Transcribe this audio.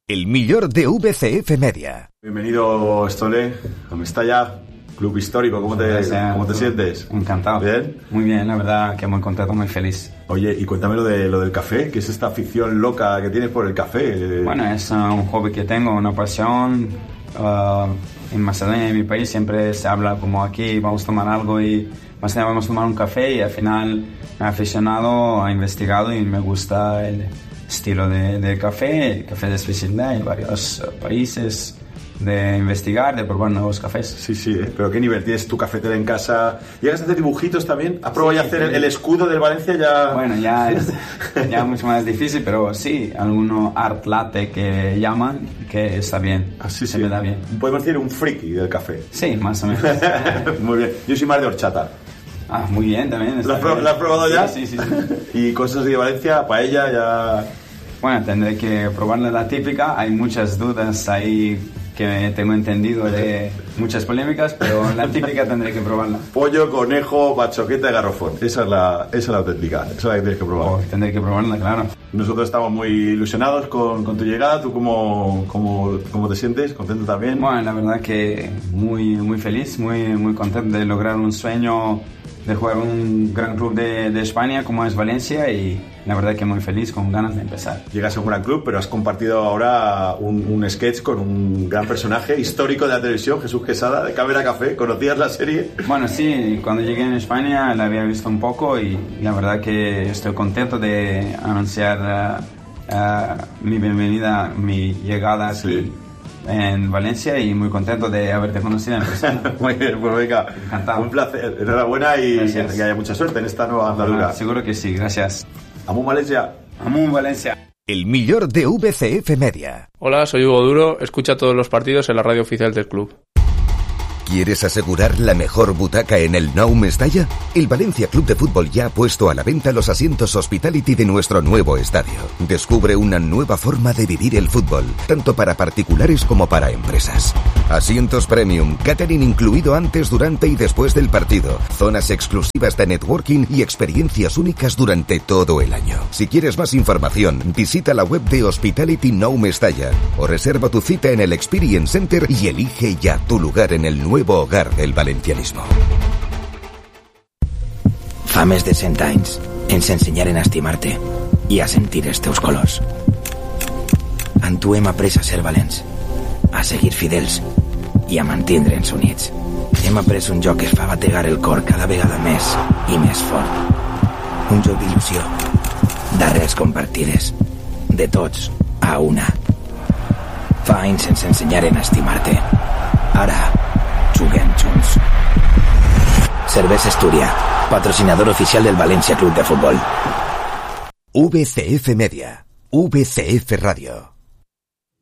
El millor de VCF Media. Bienvenido, Estole, a Mestalla, club histórico. ¿Cómo te sientes? Encantado. ¿Bien? Muy bien, la verdad que muy contento, muy feliz. Oye, y cuéntame lo del café, ¿qué es esta afición loca que tienes por el café? Bueno, es un hobby que tengo, una pasión. En Macedonia, en mi país, siempre se habla como aquí, vamos a tomar algo y más allá vamos a tomar un café, y al final me he aficionado, he investigado y me gusta el estilo de café, el café de especialidad en varios países, de investigar, de probar nuevos cafés. Sí, pero ¿qué nivel? ¿Tienes tu cafetera en casa? ¿Llegas a hacer dibujitos también? ¿Has probado ya hacer el escudo del Valencia? Ya... Bueno, ya es ya mucho más difícil, pero sí, alguno art latte que llaman, que está bien. Así se me da bien. Podemos decir un friki del café. Sí, más o menos. Muy bien. Yo soy más de horchata. Ah, muy bien también. ¿La has probado ya? Sí. ¿Y cosas de Valencia? ¿Paella? Ya... Bueno, tendré que probarla, la típica. Hay muchas dudas ahí que tengo entendido, de muchas polémicas, pero la típica tendré que probarla. Pollo, conejo, bachoqueta y garrofón. Esa es la auténtica. Esa es la que tienes que probar. Tendré que probarla, claro. Nosotros estamos muy ilusionados con tu llegada. ¿Tú cómo te sientes? ¿Contento también? Bueno, la verdad que muy feliz, muy contento de lograr un sueño, de jugar un gran club de España como es Valencia, y la verdad que muy feliz, con ganas de empezar. Llegas a un gran club, pero has compartido ahora un sketch con un gran personaje histórico de la televisión, Jesús Quesada, de Cámara Café. ¿Conocías la serie? Bueno, sí, cuando llegué en España la había visto un poco, y la verdad que estoy contento de anunciar mi bienvenida, mi llegada aquí. Sí. En Valencia, y muy contento de haberte conocido en persona. Muy bien, pues venga, encantado. Un placer, enhorabuena y que haya mucha suerte en esta nueva andadura. Seguro que sí, gracias. Amun Valencia. Amun Valencia. El millor de VCF Media. Hola, soy Hugo Duro, escucha todos los partidos en la radio oficial del club. ¿Quieres asegurar la mejor butaca en el Nou Mestalla? El Valencia Club de Fútbol ya ha puesto a la venta los asientos Hospitality de nuestro nuevo estadio. Descubre una nueva forma de vivir el fútbol, tanto para particulares como para empresas. Asientos premium, catering incluido antes, durante y después del partido, zonas exclusivas de networking y experiencias únicas durante todo el año. Si quieres más información, visita la web de Hospitality Nou Mestalla o reserva tu cita en el Experience Center y elige ya tu lugar en el nuevo hogar del valencianismo. Fa més de 100 anys ens ensenyaren a estimar-te i a sentir els teus colors. En tu hem après a ser valents, a seguir fidels i a mantindre'ns units. Hem après un joc que es fa bategar el cor cada vegada més i més fort. Un joc d'il·lusió, d'arrels compartides, de tots a una. Fa anys ens ensenyaren a estimar-te. Ara juguem junts. Cervesa Astúria, patrocinador oficial del Valencia Club de Fútbol. VCF Media, VCF Radio.